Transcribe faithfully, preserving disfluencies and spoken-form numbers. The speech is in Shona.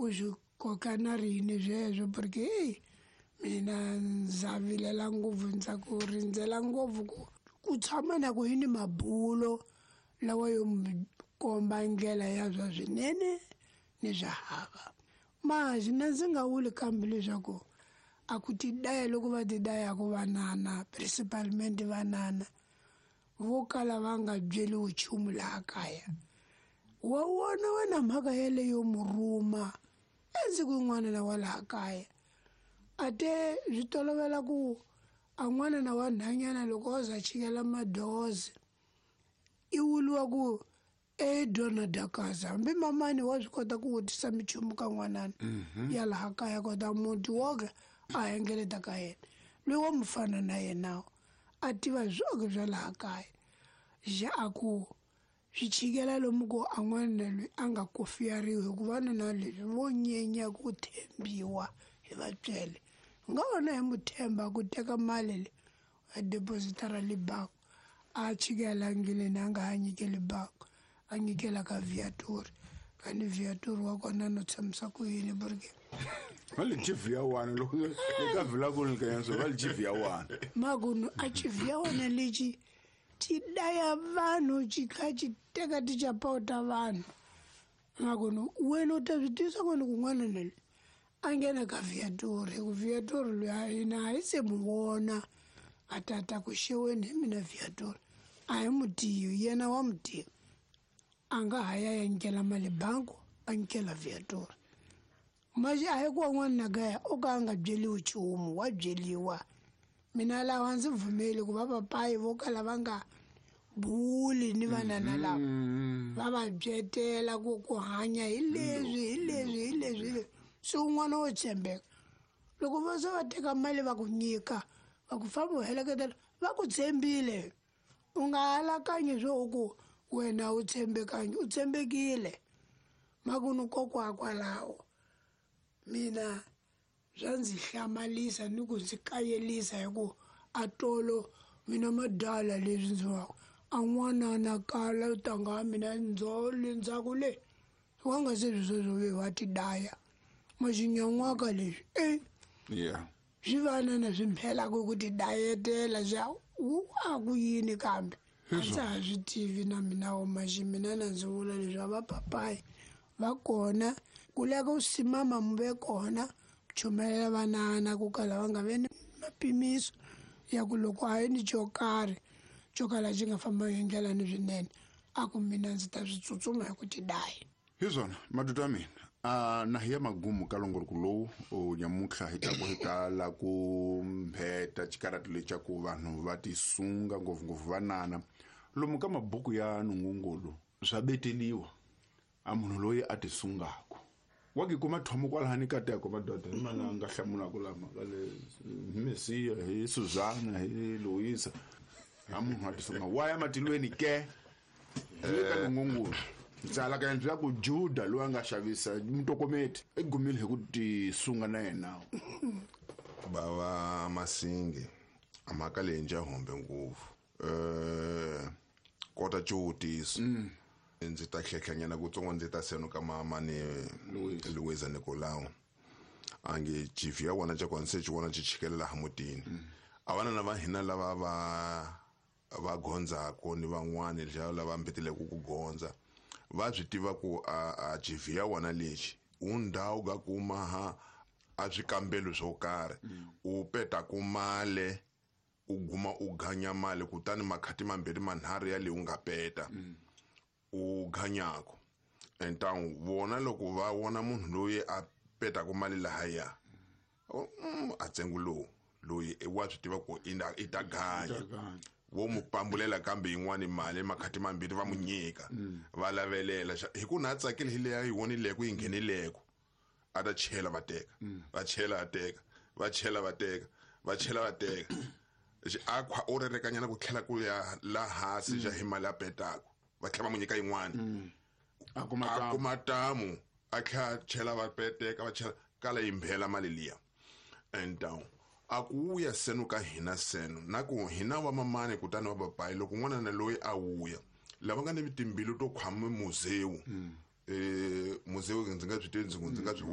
ku swi koka na rini sweswo porque mina ndza vilela ngopfu ndza ku rindzela ngopfu ku ku tshama na ku yini mabulo lawa yo komba ndlela ya swa swinene ni swa hava mazi na ndzi nga vuli kambe leswaku a ku ti daya loko va ti daya ku vanana principalmente vanana vo kala va nga byeliwi nchumu laha kaya wa wona wena mhaka yeleyo muruma endziko n'wana na wa laha kaya a te byi tolovela ku a n'wana na wa nhanyana loko wa za chikela madozi i vuliwa ku e dona dakaza hambi mamani wa swi kota ku vutisa minchumu ka n'wanana ya laha kaya kota muti woga a hengeleta ka yena loyi wa mufana na yena a tiva zwoke bya laha kaya ja a ku swi chikela lomu ku a n'wana loyi a nga kofiyariwi hikuva na leswi vo nyenya ku thembiwa hi vatswele nga vona hi muthemba ku teka mali leyi a depositara le bank a chikela ngileni a nga ha nyikeli bank a nyikela ka viatori kandi viatori wa kona no tshamisa ku yini porque vale chivia wana loko ka vila ku ni ka so vale chivia wana magunu a chivia wana lexi ti daya vanhu ti kha ti teka ti chapauta vanhu magunu wena u ta swi tisa kwini kun'wana nele a nghena ka viatori ku viatori loyi a hina a hi se mu vona a tata ku xeweni hi mina viatori a hi mutivi yena wa mutivi a nga ha ya ya nyikela mali banku a nyikela viatori maji a hi ku n'wana gaya o ka a nga byeliwi nchumu wa byeliwa mina lawa ndzi pfumeli ku va papayi vo kala va nga buli ni vanana lava va va byetela ku ku hanya hi leswi hi leswi hi leswi se un'wana wo tshembeka loko va ze va teka mali va ku nyika va ku famba u heleketela va ku tshembile u nga halakanyi swo ku wena u tshembekanyi u tshembekile makunu kokwa kwalaho mina bya ndzi hlamalisa ni ku ndzi kayelisa hi ku a tolo mina madala leswi ndzi waka a n'wana na kala u tanga mina ndzole ndzhaku le wa nga se sweswo ve wa ti daya maxinyan'waka leswi e yeah swi vana na swi mphelaku ku ti dayetela bya a ku yini kambe a ndza ha swi tivi na mina wo maxi mina na ndzi vula leswi va papayi va kona ku leka ku simama mu ve kona chumelela vanana ku kala va nga ve ni mapimiso ya ku loko a hi ni xo karhi xo kala xi nga famba hi ndlela ni swinene a ku mina ndzi ta swi tsutsuma hi ku ti daya hi zona maduta ya mina a na hiya magumu ka longoriku lowu u nyamutlha hi ta ku hi ta la ku mpheta xikarati lexa ku vanhu va ti sunga ngopfungopfu vanana lomu ka mabuku ya nungungulu swa beteliwa a munhu loyi a ti sungaku wa ki kuma thomo kwalahani ka teko madoda hi mana nga hlamula ku lama ka le Mesiya hi Suzana hi Louisa a munhu a ti sunga wa ya matilweni ke eka nungungulu ntsala ka ndzi ya ku Juda loyi a nga xavisa mutokometi egumile hi ku ti sunga na yena bava Masingi amhaka leyi nja hombe ngopfu eh kota chutiso ndzi ta hlehlanyana ku tsongo ndzi ta seno ka mama ni Louisa Nicolau ange chief ya wana cha konsechi wana chichikelela hamutini avana na va hina lava va va gonza ko ni van'wana lava mbetile ku ku gonza va swi tiva ku a chief ya wana lexi undhawu ga kuma ha a swikambelo swo karhi u peta ku male u guma u ganya mali kutani makhati mambiri manharhu ya leyi u nga peta u ganyako entangu vona loko va wona munhu loyi a peta ku mali lahaya a tsengu lowu loyi wa swi tiva ku i ta ganya wo mu pambulela kambe yin'wana mali makhati mambiri va mu nyika va lavelela hi ku na tsakile hi leya yi wonile ku yi nghenileko a ta chela va teka va chela va teka va chela va teka va chela va teka a khwa o rerekanyana ku tlhela ku ya la hasi ja hi mali a petako va tlhela va mu nyika yin'wana a kuma tamu a tlhela chela va peteka va chela kala yimbhela mali liya and down akuya senu ka hina senu naku hina wa mamane kutani wa papai loko n'wana na loyi a wuya lava nga ni timbilu to khwama museum eh museum ndzi nga byi tivi ndzi nga byi